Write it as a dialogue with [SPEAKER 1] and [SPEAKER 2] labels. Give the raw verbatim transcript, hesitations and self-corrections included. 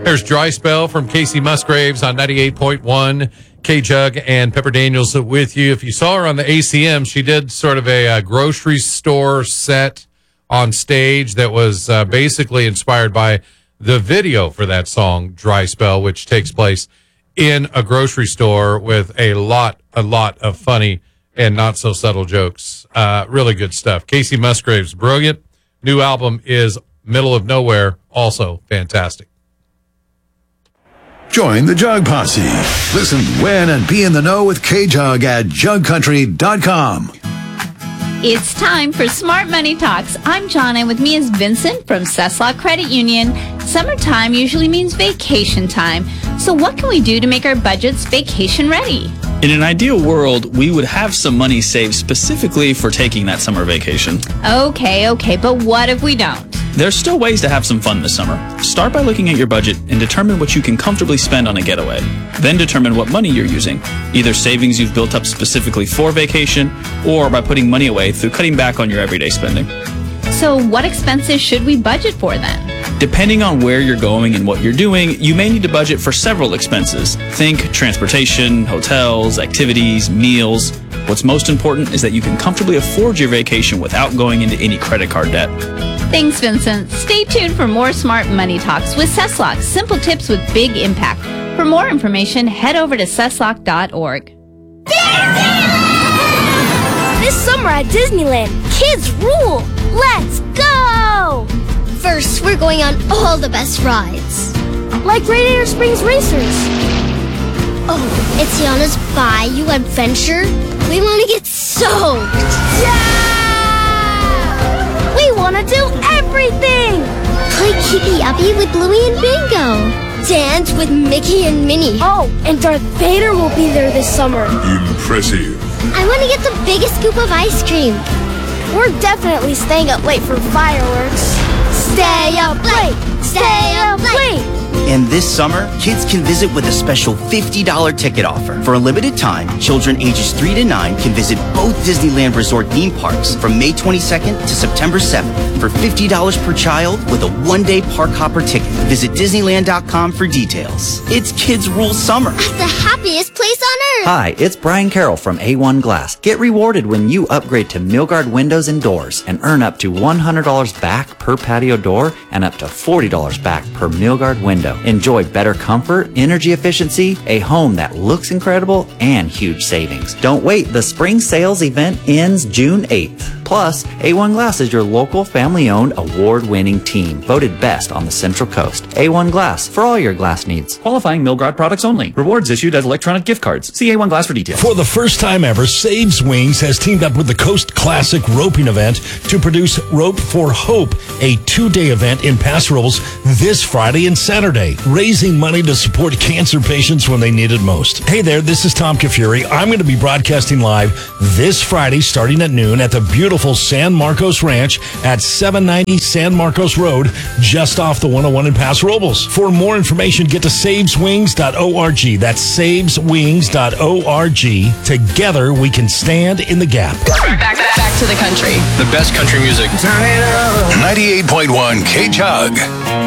[SPEAKER 1] There's Dry Spell from Casey Musgraves on ninety-eight point one. K-Jug and Pepper Daniels with you. If you saw her on the A C M, she did sort of a, a grocery store set on stage that was uh, basically inspired by the video for that song, Dry Spell, which takes place in a grocery store with a lot, a lot of funny and not so subtle jokes. Uh, really good stuff. Casey Musgraves, brilliant. New album is Middle of Nowhere, also fantastic.
[SPEAKER 2] Join the Jug Posse. Listen, win, and be in the know with K-Jug at jug country dot com.
[SPEAKER 3] It's time for Smart Money Talks. I'm John, and with me is Vincent from Cesslaw Credit Union. Summertime usually means vacation time. So what can we do to make our budgets vacation ready?
[SPEAKER 4] In an ideal world, we would have some money saved specifically for taking that summer vacation.
[SPEAKER 3] Okay, okay, but what if we don't?
[SPEAKER 4] There's still ways to have some fun this summer. Start by looking at your budget and determine what you can comfortably spend on a getaway. Then determine what money you're using, either savings you've built up specifically for vacation or by putting money away through cutting back on your everyday spending.
[SPEAKER 3] So what expenses should we budget for then?
[SPEAKER 4] Depending on where you're going and what you're doing, you may need to budget for several expenses. Think transportation, hotels, activities, meals. What's most important is that you can comfortably afford your vacation without going into any credit card debt.
[SPEAKER 3] Thanks, Vincent. Stay tuned for more Smart Money Talks with Cesslaw. Simple tips with big impact. For more information, head over to cesslaw dot org.
[SPEAKER 5] This summer at Disneyland, kids rule! Let's go!
[SPEAKER 6] First, we're going on all the best rides.
[SPEAKER 5] Like Radiator Springs Racers.
[SPEAKER 6] Oh, it's Tiana's Bayou Adventure. We want to get soaked.
[SPEAKER 5] Yeah! We want to do everything!
[SPEAKER 6] Play Keepy Uppy with Bluey and Bingo. Dance with Mickey and Minnie.
[SPEAKER 5] Oh, and Darth Vader will be there this summer.
[SPEAKER 2] Impressive.
[SPEAKER 6] I want to get the biggest scoop of ice cream.
[SPEAKER 5] We're definitely staying up late for fireworks.
[SPEAKER 6] Stay up late! Stay up late!
[SPEAKER 7] And this summer, kids can visit with a special fifty dollars ticket offer. For a limited time, children ages three to nine can visit both Disneyland Resort theme parks from May twenty-second to September seventh for fifty dollars per child with a one-day park hopper ticket. Visit Disneyland dot com for details. It's Kids Rule Summer.
[SPEAKER 6] At the happiest place on earth!
[SPEAKER 8] Hi, it's Brian Carroll from A one Glass. Get rewarded when you upgrade to Milgard Windows and Doors and earn up to one hundred dollars back per patio door and up to forty dollars back per Milgard window. Enjoy better comfort, energy efficiency, a home that looks incredible, and huge savings. Don't wait. The spring sales event ends June eighth. Plus, A one Glass is your local family-owned award-winning team, voted best on the Central Coast. A one Glass for all your glass needs.
[SPEAKER 4] Qualifying Milgard products only. Rewards issued as electronic gift cards. See A one Glass for details.
[SPEAKER 9] For the first time ever, Saves Wings has teamed up with the Coast Classic Roping Event to produce Rope for Hope, a two-day event in Paso Robles this Friday and Saturday, raising money to support cancer patients when they need it most. Hey there, this is Tom Kafuri. I'm going to be broadcasting live this Friday starting at noon at the beautiful San Marcos Ranch at seven ninety San Marcos Road, just off the one oh one in Paso Robles. For more information, get to saves wings dot org. That's saves wings dot org. Together, we can stand in the gap.
[SPEAKER 10] Back, back, back to the country.
[SPEAKER 11] The best country music.
[SPEAKER 2] ninety-eight point one K-Jug.